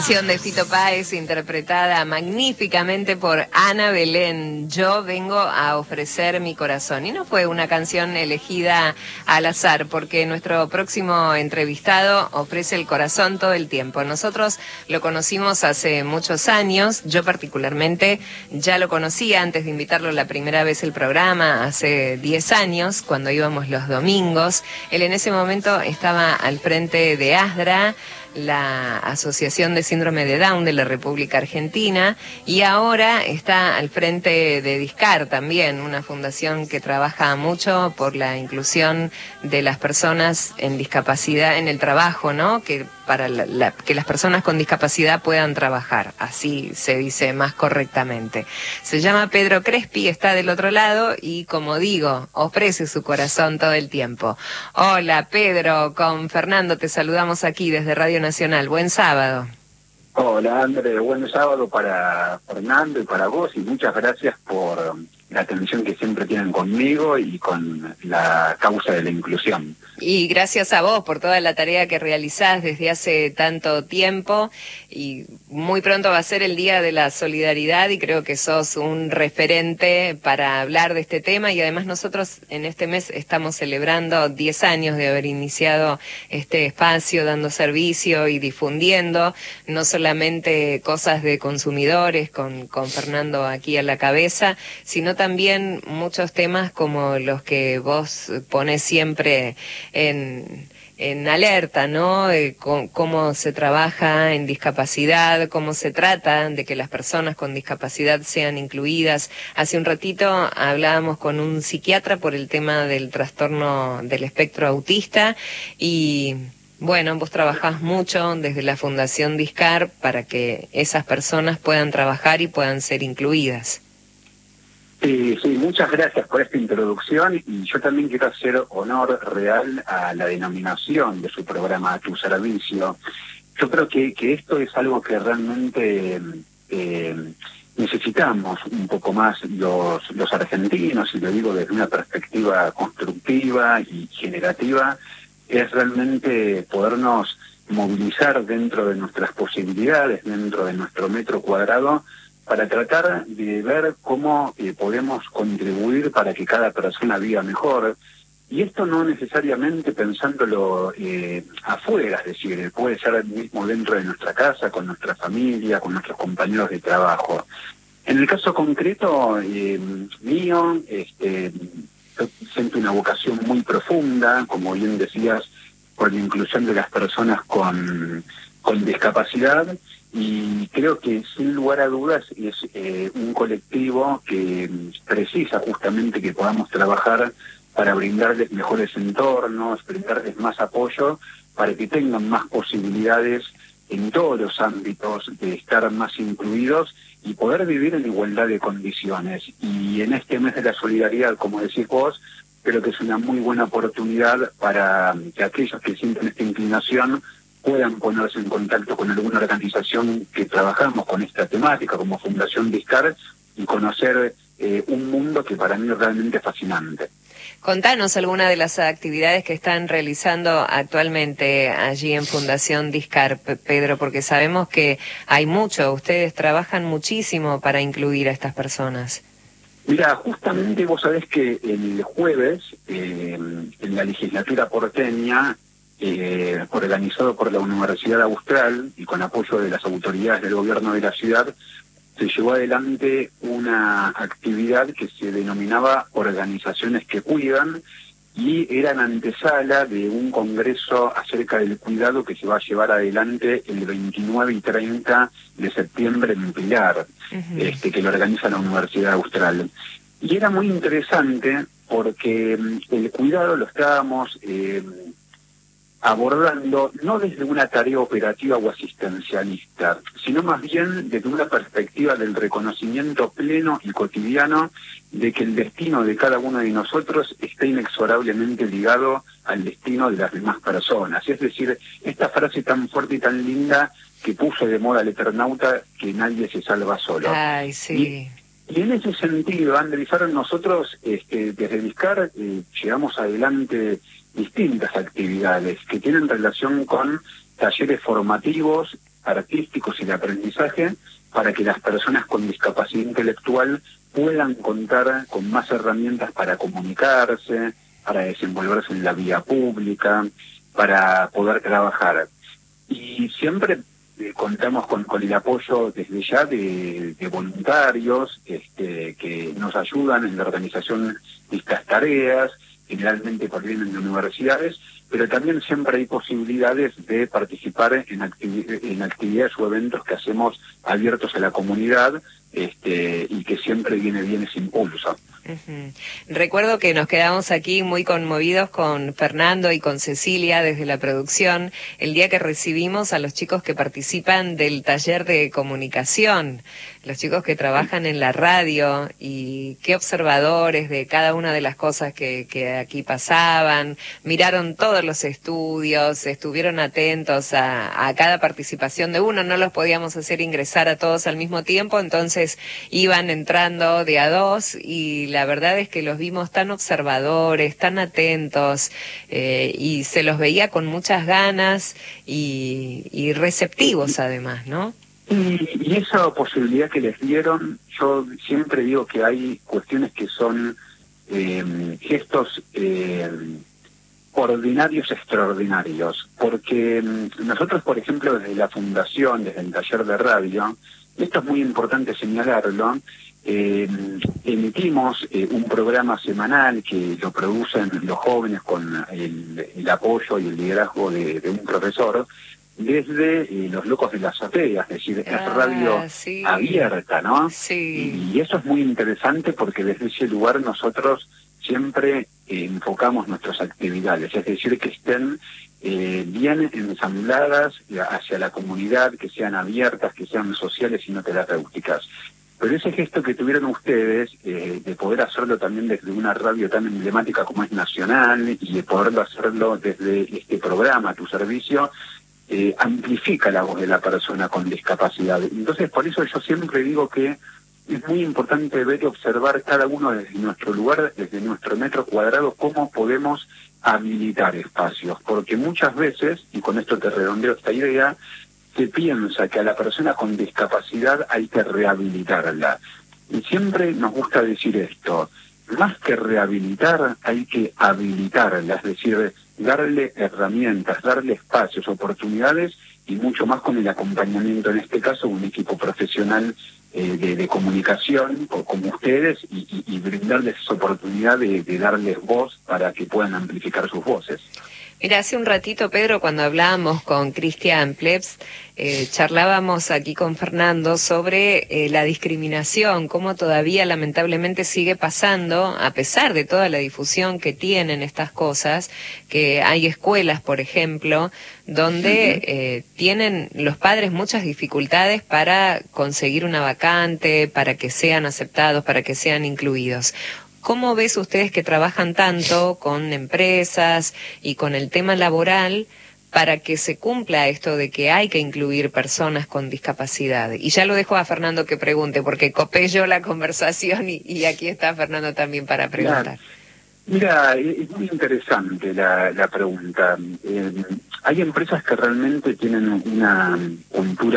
canción de Fito Páez, interpretada magníficamente por Ana Belén. Yo vengo a ofrecer mi corazón. Y no fue una canción elegida al azar, porque nuestro próximo entrevistado ofrece el corazón todo el tiempo. Nosotros lo conocimos hace muchos años. Yo particularmente ya lo conocía antes de invitarlo la primera vez al programa, hace 10 años, cuando íbamos los domingos. Él en ese momento estaba al frente de ASDRA, la Asociación de Síndrome de Down de la República Argentina, y ahora está al frente de Discar también, una fundación que trabaja mucho por la inclusión de las personas en discapacidad en el trabajo, ¿no? Que para que las personas con discapacidad puedan trabajar, así se dice más correctamente. Se llama Pedro Crespi, está del otro lado y, como digo, ofrece su corazón todo el tiempo. Hola Pedro, con Fernando te saludamos aquí desde Radio Nacional. Buen sábado. Hola André, buen sábado para Fernando y para vos, y muchas gracias por la atención que siempre tienen conmigo y con la causa de la inclusión. Y gracias a vos por toda la tarea que realizás desde hace tanto tiempo, y muy pronto va a ser el Día de la Solidaridad y creo que sos un referente para hablar de este tema, y además nosotros en este mes estamos celebrando 10 años de haber iniciado este espacio, dando servicio y difundiendo no solamente cosas de consumidores con Fernando aquí a la cabeza, sino también muchos temas como los que vos pones siempre en alerta, ¿no? Cómo se trabaja en discapacidad, cómo se trata de que las personas con discapacidad sean incluidas. Hace un ratito hablábamos con un psiquiatra por el tema del trastorno del espectro autista y bueno, vos trabajás mucho desde la Fundación Discar para que esas personas puedan trabajar y puedan ser incluidas. Sí, muchas gracias por esta introducción, y yo también quiero hacer honor real a la denominación de su programa, A Tu Servicio. Yo creo que esto es algo que realmente necesitamos un poco más los argentinos, y lo digo desde una perspectiva constructiva y generativa, es realmente podernos movilizar dentro de nuestras posibilidades, dentro de nuestro metro cuadrado, para tratar de ver cómo podemos contribuir para que cada persona viva mejor. Y esto no necesariamente pensándolo afuera, es decir, puede ser mismo dentro de nuestra casa, con nuestra familia, con nuestros compañeros de trabajo. En el caso concreto mío, yo siento una vocación muy profunda, como bien decías, por la inclusión de las personas con discapacidad, y creo que sin lugar a dudas es un colectivo que precisa justamente que podamos trabajar para brindarles mejores entornos, brindarles más apoyo, para que tengan más posibilidades en todos los ámbitos de estar más incluidos y poder vivir en igualdad de condiciones. Y en este mes de la solidaridad, como decís vos, creo que es una muy buena oportunidad para que aquellos que sienten esta inclinación puedan ponerse en contacto con alguna organización que trabajamos con esta temática, como Fundación Discar, y conocer un mundo que para mí es realmente fascinante. Contanos alguna de las actividades que están realizando actualmente allí en Fundación Discar, Pedro, porque sabemos que hay mucho, ustedes trabajan muchísimo para incluir a estas personas. Mira, justamente vos sabés que el jueves, en la legislatura porteña, organizado por la Universidad Austral y con apoyo de las autoridades del gobierno de la ciudad, se llevó adelante una actividad que se denominaba Organizaciones que Cuidan, y era en antesala de un congreso acerca del cuidado que se va a llevar adelante el 29 y 30 de septiembre en Pilar, que lo organiza la Universidad Austral. Y era muy interesante porque el cuidado lo estábamos abordando no desde una tarea operativa o asistencialista, sino más bien desde una perspectiva del reconocimiento pleno y cotidiano de que el destino de cada uno de nosotros está inexorablemente ligado al destino de las demás personas. Es decir, esta frase tan fuerte y tan linda que puso de moda el Eternauta, que nadie se salva solo. Ay, sí. Y en ese sentido, Andrés, nosotros desde Discar llevamos adelante distintas actividades que tienen relación con talleres formativos artísticos y de aprendizaje para que las personas con discapacidad intelectual puedan contar con más herramientas para comunicarse, para desenvolverse en la vía pública, para poder trabajar. Y siempre contamos con el apoyo desde ya de voluntarios que nos ayudan en la organización de estas tareas, generalmente provienen de universidades, pero también siempre hay posibilidades de participar en actividades o eventos que hacemos abiertos a la comunidad, y que siempre viene bien ese impulso. Recuerdo que nos quedamos aquí muy conmovidos con Fernando y con Cecilia desde la producción el día que recibimos a los chicos que participan del taller de comunicación, los chicos que trabajan en la radio, y qué observadores de cada una de las cosas que aquí pasaban, miraron todos los estudios, estuvieron atentos a cada participación de uno, no los podíamos hacer ingresar a todos al mismo tiempo, entonces iban entrando de a dos, y la verdad es que los vimos tan observadores, tan atentos, y se los veía con muchas ganas y receptivos además, ¿no? Y esa posibilidad que les dieron, yo siempre digo que hay cuestiones que son gestos ordinarios extraordinarios, porque nosotros, por ejemplo, desde la Fundación, desde el taller de radio, esto es muy importante señalarlo, emitimos un programa semanal que lo producen los jóvenes con el apoyo y el liderazgo de un profesor, desde Los Locos de la Azotea, es decir, es radio abierta, ¿no? Sí. Y eso es muy interesante porque desde ese lugar nosotros siempre enfocamos nuestras actividades, es decir, que estén bien ensambladas hacia la comunidad, que sean abiertas, que sean sociales y no terapéuticas. Pero ese gesto que tuvieron ustedes, de poder hacerlo también desde una radio tan emblemática como es Nacional, y de poderlo hacerlo desde este programa, Tu Servicio, amplifica la voz de la persona con discapacidad. Entonces, por eso yo siempre digo que es muy importante ver y observar cada uno desde nuestro lugar, desde nuestro metro cuadrado, cómo podemos habilitar espacios, porque muchas veces, y con esto te redondeo esta idea, se piensa que a la persona con discapacidad hay que rehabilitarla. Y siempre nos gusta decir esto, más que rehabilitar, hay que habilitarla, es decir, darle herramientas, darle espacios, oportunidades, y mucho más con el acompañamiento, en este caso, un equipo profesional de comunicación como ustedes, y brindarles esa oportunidad de darles voz para que puedan amplificar sus voces. Mira, hace un ratito, Pedro, cuando hablábamos con Cristian Plebs, charlábamos aquí con Fernando sobre la discriminación, cómo todavía lamentablemente sigue pasando, a pesar de toda la difusión que tienen estas cosas, que hay escuelas, por ejemplo, donde tienen los padres muchas dificultades para conseguir una vacante, para que sean aceptados, para que sean incluidos. ¿Cómo ves ustedes que trabajan tanto con empresas y con el tema laboral para que se cumpla esto de que hay que incluir personas con discapacidad? Y ya lo dejo a Fernando que pregunte, porque copé yo la conversación y aquí está Fernando también para preguntar. Mira, es muy interesante la pregunta. Hay empresas que realmente tienen una cultura